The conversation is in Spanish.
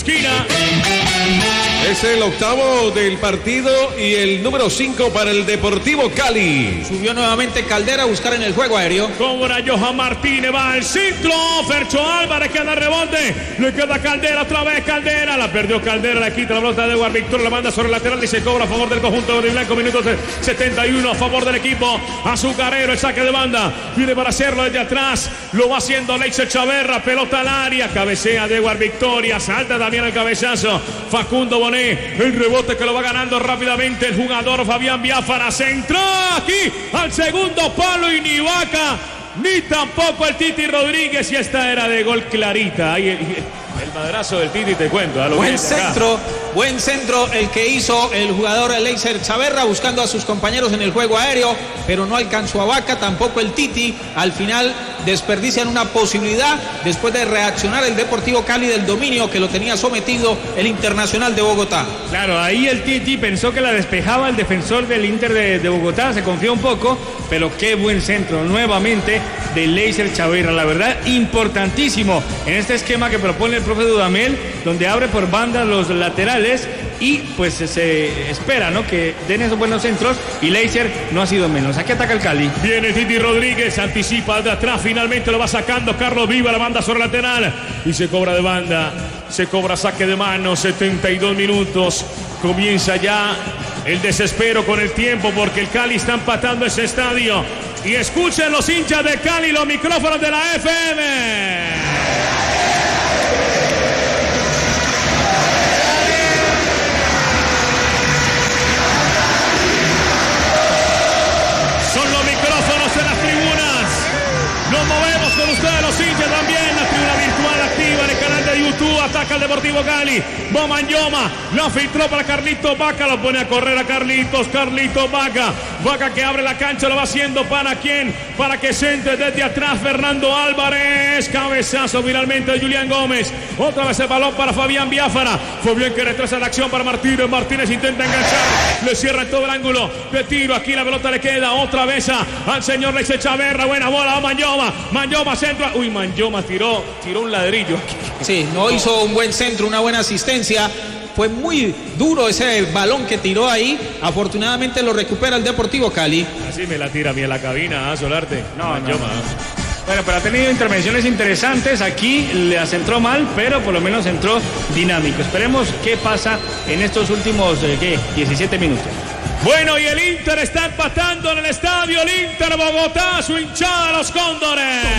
Esquina. Es el octavo del partido y el número 5 para el Deportivo Cali. Subió nuevamente Caldera a buscar en el juego aéreo. Cobra Johan Martínez, va al centro. Fercho Álvarez queda rebote. Le queda Caldera, otra vez Caldera. La perdió Caldera, le quita la pelota de Edward Victor. La manda sobre el lateral y se cobra a favor del conjunto verde y blanco. Minutos 71 a favor del equipo azucarero. El saque de banda. Viene para hacerlo desde atrás. Lo va haciendo Leiser Chaverra. Pelota al área. Cabecea de Edward Victoria. Salta también el cabezazo. Facundo Bonet. El rebote que lo va ganando rápidamente el jugador Fabián Biafara. Centró aquí al segundo palo y ni Vaca ni tampoco el Titi Rodríguez. Y esta era de gol clarita. Ahí el madrazo del Titi, te cuento. Buen centro el que hizo el jugador Leiser Chaverra buscando a sus compañeros en el juego aéreo, pero no alcanzó a Vaca, tampoco el Titi. Al final desperdician una posibilidad después de reaccionar el Deportivo Cali del dominio que lo tenía sometido el Internacional de Bogotá. Claro, ahí el Titi pensó que la despejaba el defensor del Inter de Bogotá, se confió un poco, pero qué buen centro nuevamente de Leiser Chaverra, la verdad importantísimo en este esquema que propone el profe Dudamel, donde abre por bandas los laterales y pues se espera, ¿no?, que den esos buenos centros, y Leiser no ha sido menos. Aquí ataca el Cali. Viene Titi Rodríguez, anticipa de atrás, finalmente lo va sacando Carlos Viva, la banda sobre lateral y se cobra de banda, se cobra saque de mano. 72 minutos, comienza ya el desespero con el tiempo porque el Cali está empatando ese estadio. Y escuchen los hinchas de Cali los micrófonos de la FM. Nos movemos con ustedes los hinchas también. La tribuna virtual activa en el canal de YouTube. Ataca el Deportivo Cali. Bomanyoma lo filtró para Carlitos Vaca. Lo pone a correr a Carlitos Vaca. Vaca que abre la cancha. Lo va haciendo para quién. Para que se entre desde atrás Fernando Álvarez. Cabezazo finalmente de Julián Gómez. Otra vez el balón para Fabián Biafara. Fabián que retrasa la acción para Martínez. Martínez intenta enganchar. Le cierra en todo el ángulo de tiro. Aquí la pelota le queda otra vez al señor Leiser Chaverra. Buena bola a Manyoma centro. Uy, Manyoma tiró un ladrillo. Sí, no hizo un buen centro, una buena asistencia. Fue muy duro ese balón que tiró ahí. Afortunadamente lo recupera el Deportivo Cali. Así me la tira a mí en la cabina, Solarte. Manyoma. Bueno, pero ha tenido intervenciones interesantes. Aquí le centró mal, pero por lo menos entró dinámico. Esperemos qué pasa en estos últimos 17 minutos. Bueno, y el Inter está empatando en el estadio. El Inter Bogotá, su hinchada, los Cóndores.